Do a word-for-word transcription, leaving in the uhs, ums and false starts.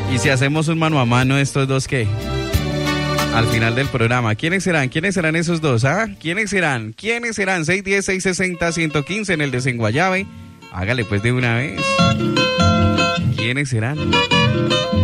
¿Y si hacemos un mano a mano estos dos qué? Al final del programa, ¿quiénes serán? ¿Quiénes serán esos dos? ¿Ah? ¿Quiénes serán? ¿Quiénes serán? seis uno cero, seis seis cero, uno uno cinco en el Desenguayabe. Hágale pues de una vez. ¿Quiénes serán?